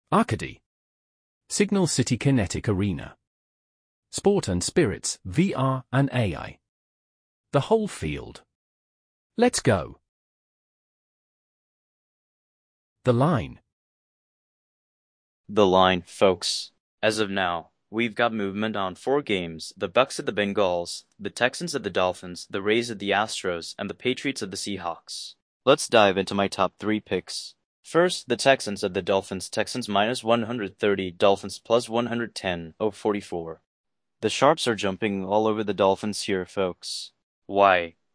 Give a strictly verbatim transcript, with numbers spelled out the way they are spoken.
Arcady. Signal City Kinetic Arena. Sport and Spirits, V R and A I. The whole field. Let's go. The line. The line, folks. As of now, we've got movement on four games: the Bucks at the Bengals, the Texans at the Dolphins, the Rays at the Astros, and the Patriots at the Seahawks. Let's dive into my top three picks. First, the Texans at the Dolphins. Texans minus one hundred thirty, Dolphins plus one hundred ten, oh forty-four. The Sharps are jumping all over the Dolphins here, folks. Why?